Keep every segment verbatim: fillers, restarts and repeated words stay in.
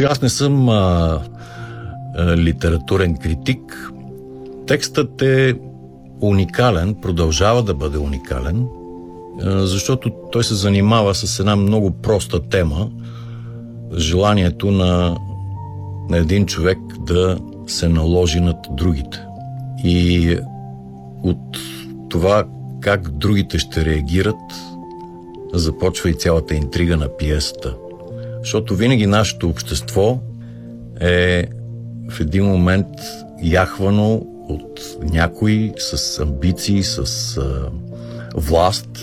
Сега аз не съм а, а, литературен критик. Текстът е уникален, продължава да бъде уникален, а, защото той се занимава с една много проста тема. Желанието на, на един човек да се наложи над другите. И от това как другите ще реагират започва и цялата интрига на пиесата. Защото винаги нашето общество е в един момент яхвано от някои с амбиции, с а, власт,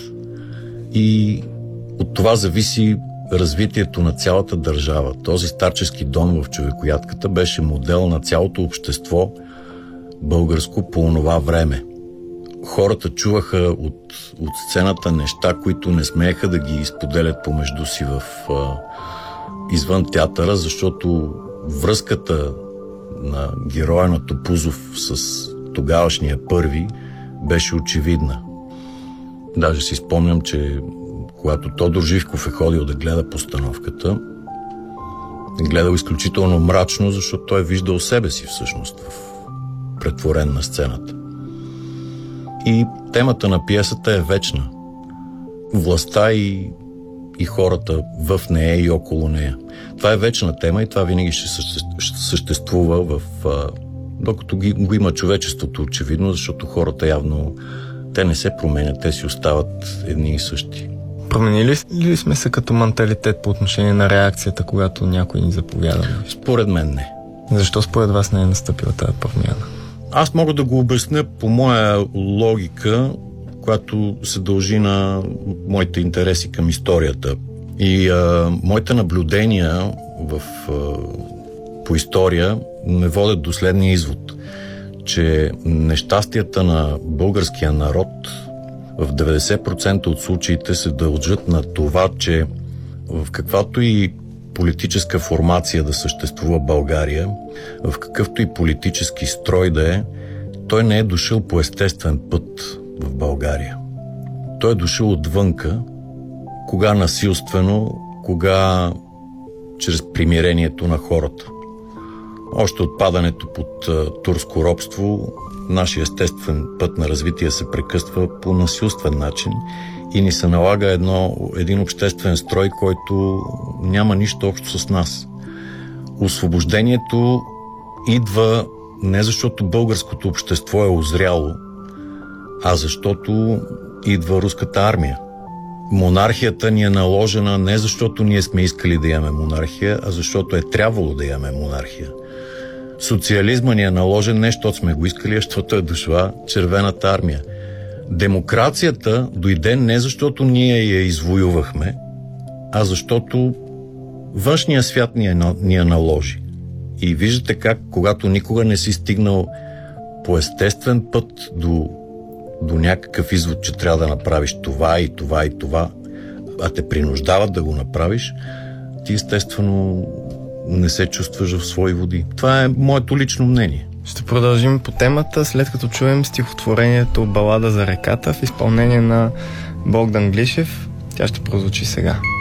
и от това зависи развитието на цялата държава. Този старчески дом в Човекоядката беше модел на цялото общество българско по онова време. Хората чуваха от, от сцената неща, които не смееха да ги споделят помежду си в, а, извън театъра, защото връзката на героя на Топузов с тогавашния Първи беше очевидна. Даже си спомням, че когато Тодор Живков е ходил да гледа постановката, е гледал изключително мрачно, защото той е виждал себе си всъщност в претворен на сцената. И темата на пиесата е вечна. Властта и, и хората в нея и около нея. Това е вечна тема и това винаги ще съществува в, а, докато ги, го има човечеството, очевидно, защото хората явно те не се променят, те си остават едни и същи. Променили ли сме се като менталитет по отношение на реакцията, когато някой ни заповяда? Според мен не. Защо според вас не е настъпила тази промяна? Аз мога да го обясня по моя логика, която се дължи на моите интереси към историята. И а, моите наблюдения в, а, по история ме водят до следния извод, че нещастията на българския народ в деветдесет процента от случаите се дължат на това, че в каквато и политическа формация да съществува България, в какъвто и политически строй да е, той не е дошъл по естествен път в България. Той е дошъл отвънка, кога насилствено, кога чрез примирението на хората. Още от падането под а, турско робство, нашия естествен път на развитие се прекъсва по насилствен начин и ни се налага едно, един обществен строй, който няма нищо общо с нас. Освобождението идва не защото българското общество е озряло, а защото идва руската армия. Монархията ни е наложена не защото ние сме искали да имаме монархия, а защото е трябвало да имаме монархия. Социализма ни е наложен не защото сме го искали, а защото е дошла червената армия. Демокрацията дойде не защото ние я извоювахме, а защото външният свят ни я, ни я наложи. И виждате как, когато никога не си стигнал по естествен път до, до някакъв извод, че трябва да направиш това и това и това, а те принуждават да го направиш, ти естествено не се чувстваш в свои води. Това е моето лично мнение. Ще продължим по темата, след като чуем стихотворението "Балада за реката" в изпълнение на Богдан Глишев. Тя ще прозвучи сега.